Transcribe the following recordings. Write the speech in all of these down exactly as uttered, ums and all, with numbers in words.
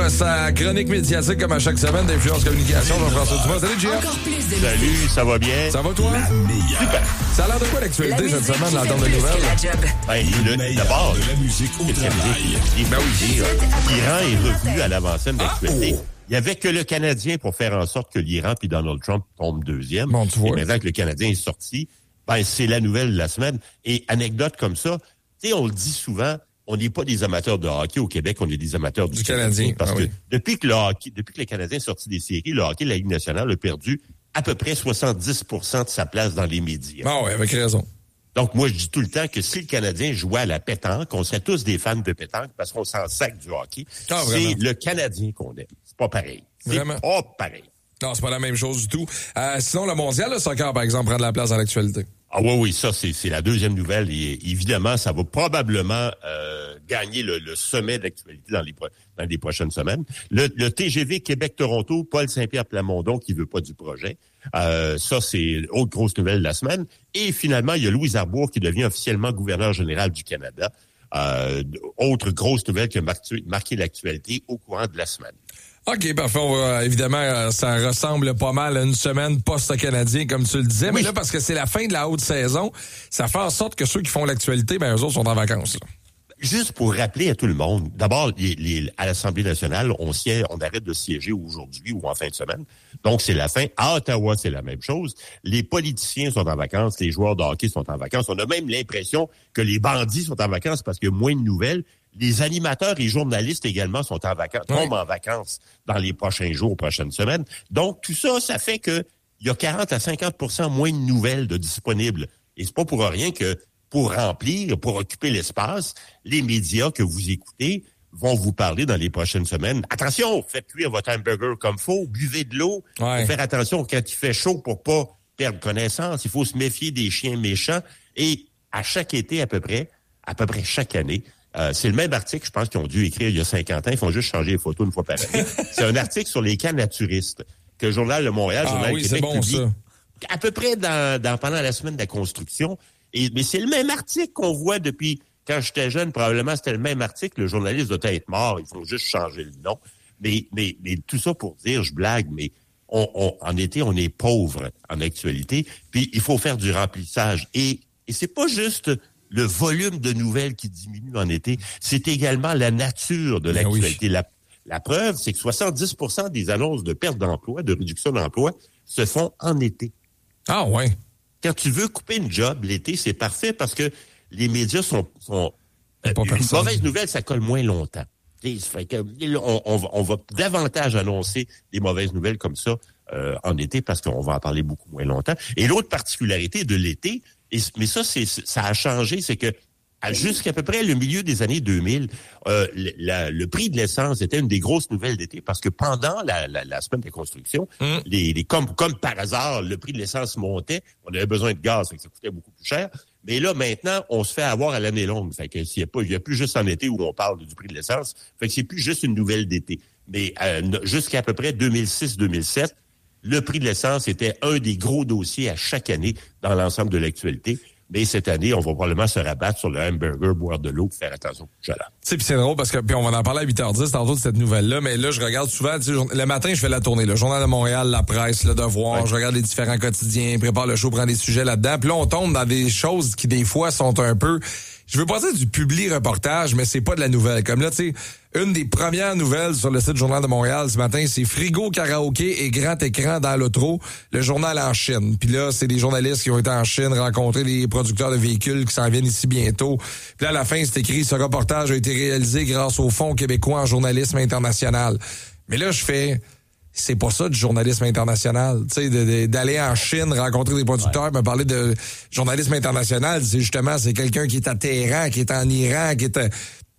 retrouve sa chronique médiatique comme à chaque semaine d'Influence Communication. Jean-François Dumas. Salut, Jeff. Encore plus de Salut, ça va bien? Ça va, toi? Super. Ça a l'air de quoi l'actualité cette semaine dans le temps de nouvelles? Ben, le, d'abord, de la musique au travail. ben oui, l'Iran est revenu à l'avant-scène d'actualité. Il n'y avait que le Canadien pour faire en sorte que l'Iran puis Donald Trump tombent deuxième. Bon, tu vois. Et maintenant que le Canadien est sorti, ben, c'est la nouvelle de la semaine. Et anecdote comme ça, tu sais, on le dit souvent, on n'est pas des amateurs de hockey au Québec, on est des amateurs du, du Canadien. Canadien. Parce ah, que oui. depuis que le hockey, depuis que le Canadien est sorti des séries, le hockey de la Ligue nationale a perdu à peu près soixante-dix pour cent de sa place dans les médias. Ah oui, avec raison. Donc, moi, je dis tout le temps que si le Canadien jouait à la pétanque, on serait tous des fans de pétanque parce qu'on s'en sac du hockey. Ah, c'est le Canadien qu'on aime. C'est pas pareil. C'est Vraiment? pas pareil. Non, c'est pas la même chose du tout. Euh, sinon, le mondial, le soccer, par exemple, prend de la place dans l'actualité. Ah oui, oui, ça, c'est, c'est la deuxième nouvelle. Et évidemment, ça va probablement euh, gagner le, le sommet d'actualité dans les, pro- dans les prochaines semaines. Le, le T G V Québec-Toronto, Paul Saint-Pierre Plamondon qui veut pas du projet. Euh, ça, c'est autre grosse nouvelle de la semaine. Et finalement, il y a Louis Arbour qui devient officiellement gouverneur général du Canada. Euh, autre grosse nouvelle qui a marqué, marqué l'actualité au courant de la semaine. OK, parfait. On va, évidemment, euh, ça ressemble pas mal à une semaine post-canadien, comme tu le disais. Oui. Mais là, parce que c'est la fin de la haute saison, ça fait en sorte que ceux qui font l'actualité, ben eux autres sont en vacances. Là. Juste pour rappeler à tout le monde, d'abord, les, les, à l'Assemblée nationale, on siège, on arrête de siéger aujourd'hui ou en fin de semaine. Donc, c'est la fin. À Ottawa, c'est la même chose. Les politiciens sont en vacances, les joueurs de hockey sont en vacances. On a même l'impression que les bandits sont en vacances parce qu'il y a moins de nouvelles. Les animateurs et journalistes également sont en vacances, tombent oui. en vacances dans les prochains jours, prochaines semaines. Donc, tout ça, ça fait que il y a quarante à cinquante pour cent moins de nouvelles de disponibles. Et c'est pas pour rien que pour remplir, pour occuper l'espace, les médias que vous écoutez vont vous parler dans les prochaines semaines. Attention, faites cuire votre hamburger comme faut, buvez de l'eau, ouais. faut faire attention quand il fait chaud pour pas perdre connaissance. Il faut se méfier des chiens méchants. Et à chaque été à peu près, à peu près chaque année, Euh, c'est le même article, je pense, qu'ils ont dû écrire il y a cinquante ans. Ils font juste changer les photos une fois par année. C'est un article sur les camps naturistes que le Journal de Montréal, ah, Journal oui, Québec, c'est bon, publie ça. à peu près dans, dans, pendant la semaine de la construction. Et, mais c'est le même article qu'on voit depuis quand j'étais jeune. Probablement, c'était le même article. Le journaliste doit être mort. Il faut juste changer le nom. Mais, mais, mais tout ça pour dire, je blague, mais on, on, en été, on est pauvre en actualité. Puis il faut faire du remplissage. Et, et c'est pas juste le volume de nouvelles qui diminue en été, c'est également la nature de l'actualité. Oui. La, la preuve, c'est que soixante-dix pour cent des annonces de perte d'emploi, de réduction d'emploi, se font en été. Ah ouais. Quand tu veux couper une job, l'été, c'est parfait parce que les médias sont... sont euh, une mauvaise nouvelle, ça colle moins longtemps. Fait que, on, on, va, on va davantage annoncer des mauvaises nouvelles comme ça euh, en été parce qu'on va en parler beaucoup moins longtemps. Et l'autre particularité de l'été, et, mais ça, c'est, ça a changé, c'est que à jusqu'à peu près le milieu des années deux mille, euh, la, le prix de l'essence était une des grosses nouvelles d'été parce que pendant la, la, la semaine de construction, mmh. les, les, comme, comme par hasard, le prix de l'essence montait. On avait besoin de gaz, fait que ça coûtait beaucoup plus cher. Mais là, maintenant, on se fait avoir à l'année longue. Fait que s'il y a pas, il y a plus juste en été où on parle du prix de l'essence. Fait que c'est plus juste une nouvelle d'été. Mais euh, jusqu'à peu près deux mille six deux mille sept, le prix de l'essence était un des gros dossiers à chaque année dans l'ensemble de l'actualité. Mais cette année, on va probablement se rabattre sur le hamburger, boire de l'eau, faire attention au chaleur. Tu sais, puis c'est drôle parce que, puis on va en parler à huit heures dix tantôt de cette nouvelle-là, mais là, je regarde souvent, tu sais, le matin, je fais la tournée, le Journal de Montréal, La Presse, Le Devoir, ouais. Je regarde les différents quotidiens, prépare le show, prends des sujets là-dedans, puis là, on tombe dans des choses qui, des fois, sont un peu... Je veux pas dire du publi-reportage, mais c'est pas de la nouvelle. Comme là, tu sais, une des premières nouvelles sur le site Journal de Montréal ce matin, c'est frigo, karaoké et grand écran dans l'auto, le journal en Chine. Puis là, c'est des journalistes qui ont été en Chine, rencontrer des producteurs de véhicules qui s'en viennent ici bientôt. Puis là, à la fin, c'est écrit, ce reportage a été réalisé grâce au Fonds québécois en journalisme international. Mais là, je fais... C'est pas ça du journalisme international. Tu sais, de, de, d'aller en Chine, rencontrer des producteurs, ouais. me parler de journalisme international, c'est justement, c'est quelqu'un qui est à Téhéran, qui est en Iran, qui est... À...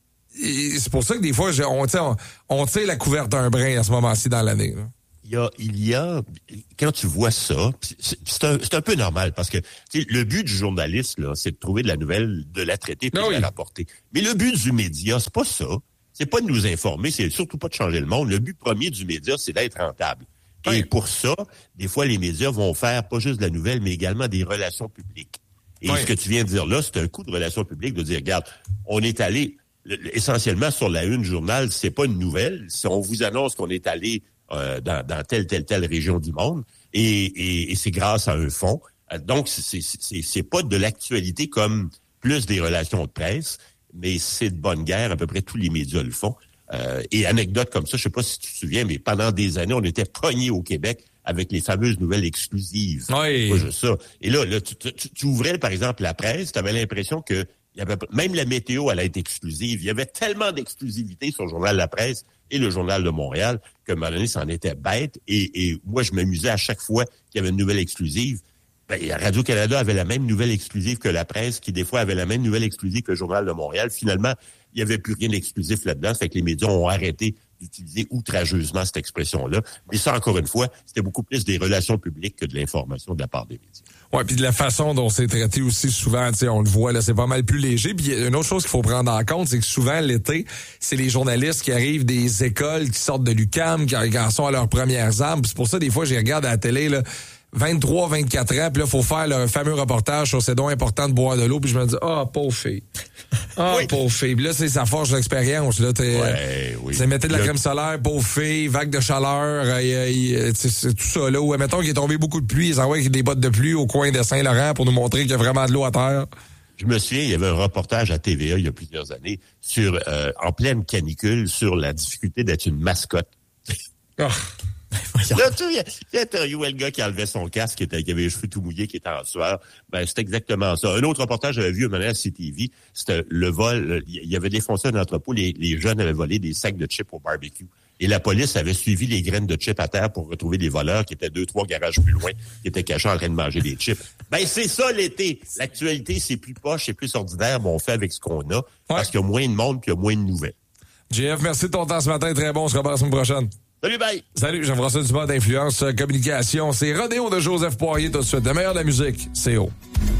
C'est pour ça que des fois, on, on, on tire la couverte d'un brin à ce moment-ci dans l'année. Là. Il y a, il y a, quand tu vois ça, c'est, c'est, un, c'est un peu normal parce que le but du journaliste, là, c'est de trouver de la nouvelle, de la traiter, puis de la rapporter. Mais le but du média, c'est pas ça. C'est pas de nous informer, c'est surtout pas de changer le monde. Le but premier du média, c'est d'être rentable. Et pour ça, des fois, les médias vont faire pas juste de la nouvelle, mais également des relations publiques. Et oui. ce que tu viens de dire là, c'est un coup de relations publiques de dire, regarde, on est allé, le, essentiellement sur la une du journal, c'est pas une nouvelle. Si on vous annonce qu'on est allé euh, dans, dans telle, telle, telle région du monde, et, et, et c'est grâce à un fonds. Donc, c'est, c'est, c'est pas de l'actualité comme plus des relations de presse, mais c'est de bonne guerre. À peu près tous les médias le font. Euh, et anecdote comme ça, je sais pas si tu te souviens, mais pendant des années, on était pognés au Québec avec les fameuses nouvelles exclusives. Oui. Pas juste ça. Et là, là tu, tu, tu ouvrais, par exemple, la presse, tu avais l'impression que il y avait, même la météo allait être exclusive. Il y avait tellement d'exclusivité sur le journal La Presse et le journal de Montréal qu'à un moment donné, ça en était bête. Et, et moi, je m'amusais à chaque fois qu'il y avait une nouvelle exclusive. Ben, Radio-Canada avait la même nouvelle exclusive que La Presse, qui des fois avait la même nouvelle exclusive que le Journal de Montréal. Finalement, il n'y avait plus rien d'exclusif là-dedans. Ça fait que les médias ont arrêté d'utiliser outrageusement cette expression-là. Mais ça, encore une fois, c'était beaucoup plus des relations publiques que de l'information de la part des médias. Ouais, puis de la façon dont c'est traité aussi souvent, tu sais, on le voit là, c'est pas mal plus léger. Puis une autre chose qu'il faut prendre en compte, c'est que souvent l'été, c'est les journalistes qui arrivent des écoles, qui sortent de l'U Q A M, qui en sont à leurs premières armes. Puis c'est pour ça des fois, je regarde à la télé là. vingt-trois, vingt-quatre ans, puis là, il faut faire le fameux reportage sur c'est donc important de boire de l'eau, puis je me dis, ah, oh, pauvre fille. Ah, oh, oui. Pauvre fille. Puis là, c'est ça forge l'expérience. Là, t'es, ouais, oui. C'est mettez de la crème solaire, pauvre fille, vague de chaleur, euh, euh, c'est, c'est tout ça, là. Ou, mettons qu'il est tombé beaucoup de pluie, ils envoient avec des bottes de pluie au coin de Saint-Laurent pour nous montrer qu'il y a vraiment de l'eau à terre. Je me souviens, il y avait un reportage à T V A il y a plusieurs années sur, euh, en pleine canicule, sur la difficulté d'être une mascotte. Oh. Là, tu sais, interviewé le gars qui enlevait son casque, qui, était, qui avait les cheveux tout mouillés, qui était en sueur. Ben, c'est exactement ça. Un autre reportage, j'avais vu un moment à C T V, c'était le vol. Il y avait défoncé un entrepôt, les, les jeunes avaient volé des sacs de chips au barbecue. Et la police avait suivi les graines de chips à terre pour retrouver des voleurs qui étaient deux, trois garages plus loin, qui étaient cachés en train de manger des chips. Ben, c'est ça l'été. L'actualité, c'est plus poche, c'est plus ordinaire, mais on fait avec ce qu'on a, ouais. Parce qu'il y a moins de monde puis il y a moins de nouvelles. J F, merci de ton temps ce matin, très bon. On se revoit la semaine prochaine. Salut, bye! Salut, Jean-François Dumas d'Influence Communication. C'est Rodéo de Joseph Poirier tout de suite. Le meilleur de la musique, c'est haut.